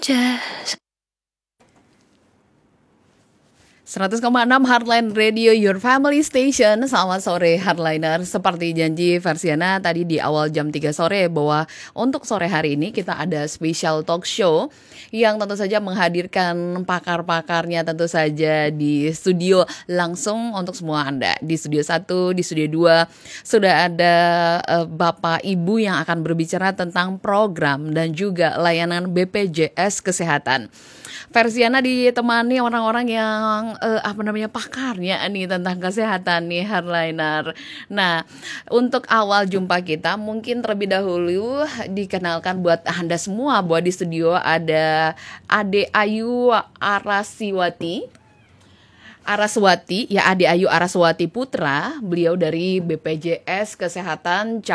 Just 100,6 Heartline Radio, your family station. Selamat sore Heartliner. Seperti janji Versiana tadi di awal jam 3 sore bahwa untuk sore hari ini kita ada special talk show yang tentu saja menghadirkan pakar-pakarnya tentu saja di studio langsung untuk semua Anda. Di studio 1, di studio 2 sudah ada Bapak Ibu yang akan berbicara tentang program dan juga layanan BPJS Kesehatan. Versiana ditemani orang-orang yang pakarnya nih tentang kesehatan nih Hardliner. Nah, untuk awal jumpa kita mungkin terlebih dahulu dikenalkan buat Anda semua bahwa di studio ada Ade Ayu Araswati, Ade Ayu Araswati Putra, beliau dari BPJS Kesehatan